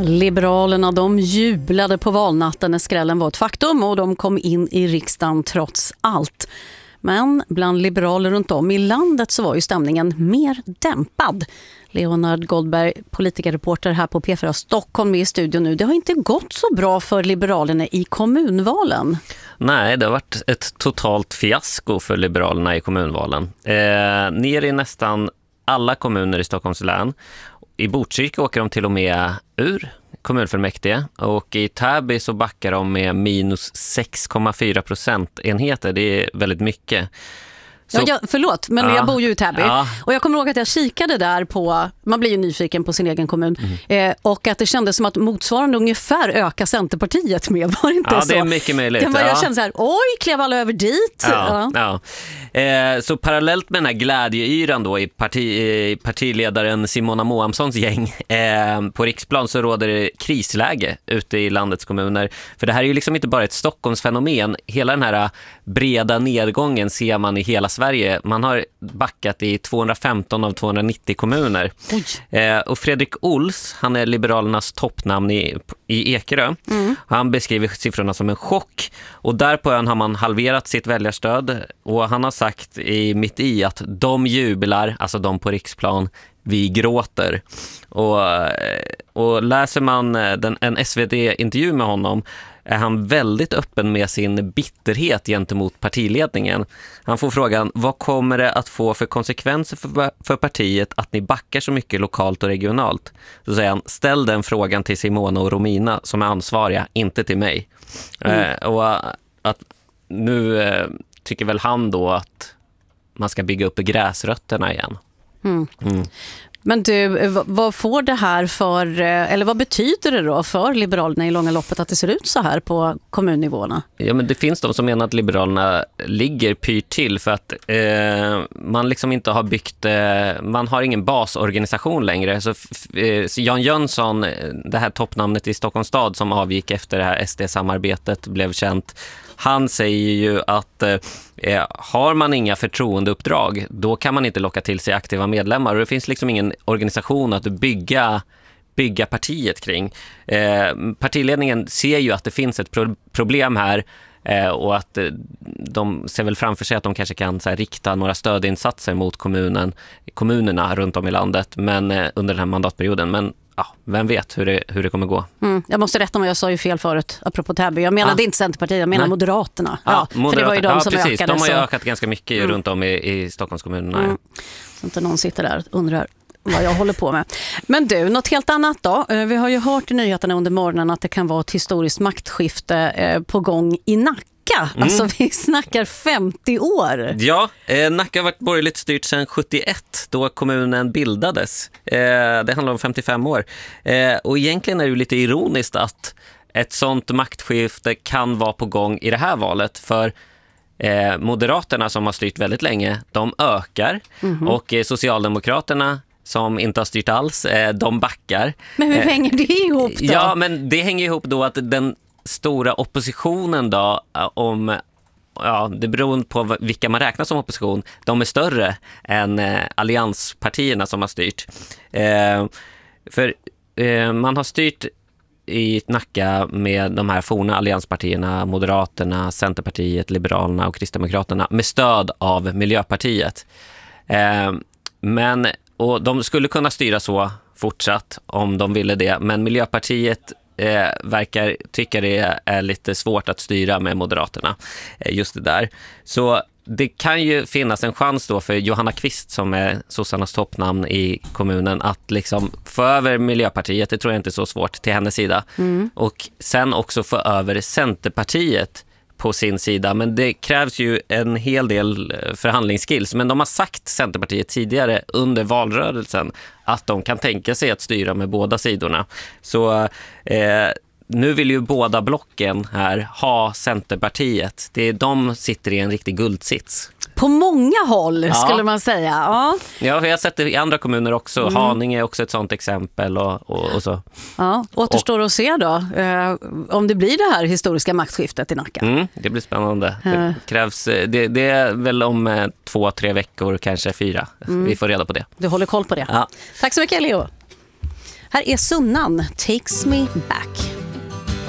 Liberalerna, de jublade på valnatten när skrällen var ett faktum och de kom in i riksdagen trots allt. Men bland liberaler runt om i landet så var ju stämningen mer dämpad. Leonard Goldberg, politikerreporter här på P4 Stockholm, med i studion nu. Det har inte gått så bra för Liberalerna i kommunvalen. Nej, det har varit ett totalt fiasko för Liberalerna i kommunvalen. Ner i nästan alla kommuner i Stockholms län. I Botkyrka åker de till och med ur kommunfullmäktige, och i Täby så backar de med minus 6,4 procentenheter. Det är väldigt mycket. Så, förlåt, men jag bor ju i Täby. Och jag kommer ihåg att jag kikade där på, man blir ju nyfiken på sin egen kommun, och att det kändes som att motsvarande ungefär ökar Centerpartiet med, var det inte så? Ja, det är mycket möjligt. Jag kände så här, oj, klev alla över dit. Så parallellt med den här glädjeyran då i partiledaren Simona Moamssons gäng på riksplan, så råder det krisläge ute i landets kommuner. För det här är ju liksom inte bara ett Stockholmsfenomen. Hela den här breda nedgången ser man i hela Sverige. Man har backat i 215 av 290 kommuner. Och Fredrik Ols, han är Liberalernas toppnamn i Ekerö. Han beskriver siffrorna som en chock. Och där på ön har man halverat sitt väljarstöd. Och han har sagt i Mitt i att de jublar, alltså de på riksplan, vi gråter. Och läser man en SvD-intervju med honom, är han väldigt öppen med sin bitterhet gentemot partiledningen. Han får frågan, vad kommer det att få för konsekvenser för partiet att ni backar så mycket lokalt och regionalt? Så säger han, ställ den frågan till Simona och Romina som är ansvariga, inte till mig. Och att nu tycker väl han då att man ska bygga upp gräsrötterna igen. Men du, vad får det här för, eller vad betyder det då för Liberalerna i långa loppet att det ser ut så här på kommunnivåerna? Ja, men det finns de som menar att Liberalerna ligger pyrt till för att man liksom inte har byggt, man har ingen basorganisation längre. Så Jan Jönsson, det här toppnamnet i Stockholms stad som avgick efter det här SD-samarbetet blev känt, han säger ju att har man inga förtroendeuppdrag, då kan man inte locka till sig aktiva medlemmar. Och det finns liksom ingen organisation att bygga partiet kring. Partiledningen ser ju att det finns ett problem här, och att de ser väl framför sig att de kanske kan så här, rikta några stödinsatser mot kommunerna runt om i landet under den här mandatperioden. Men vem vet hur det kommer gå. Jag måste rätta mig, jag sa ju fel förut apropå Täby. Jag menade inte Centerpartiet, jag menar Moderaterna. För det var ju de som precis. ökade. De har ju ökat ganska mycket runt om i Stockholmskommunerna. Så inte någon sitter där och undrar vad jag håller på med. Men du, något helt annat då. Vi har ju hört i nyheterna under morgonen att det kan vara ett historiskt maktskifte på gång i Nacka. Alltså vi snackar 50 år. Ja, Nacka har varit borgerligt styrt sedan 71 då kommunen bildades. Det handlar om 55 år. Och egentligen är det ju lite ironiskt att ett sånt maktskifte kan vara på gång i det här valet, för Moderaterna som har styrt väldigt länge, de ökar, och Socialdemokraterna som inte har styrt alls, de backar. Men hur hänger det ihop då? Ja, men det hänger ihop då att den stora oppositionen då, det beror på vilka man räknar som opposition, de är större än allianspartierna som har styrt. För man har styrt i Nacka med de här forna allianspartierna, Moderaterna, Centerpartiet, Liberalerna och Kristdemokraterna med stöd av Miljöpartiet. Och de skulle kunna styra så fortsatt om de ville det, men Miljöpartiet verkar tycka det är lite svårt att styra med Moderaterna, just det där. Så det kan ju finnas en chans då för Johanna Kvist, som är sossarnas toppnamn i kommunen, att liksom få över Miljöpartiet, det tror jag inte är så svårt, till hennes sida. Och sen också få över Centerpartiet på sin sida, men det krävs ju en hel del förhandlingsskills. Men de har sagt, Centerpartiet, tidigare under valrörelsen att de kan tänka sig att styra med båda sidorna. Så nu vill ju båda blocken här ha Centerpartiet. De sitter i en riktig guldsits. På många håll skulle man säga. Ja, vi har sett det i andra kommuner också. Haninge är också ett sånt exempel och så. Ja, återstår att se då om det blir det här historiska maktskiftet i Nacka. Det blir spännande. Det krävs, det är väl om 2-3 veckor, kanske 4. Vi får reda på det. Du håller koll på det. Ja. Tack så mycket, Leo. Här är Sunnan, Takes Me Back.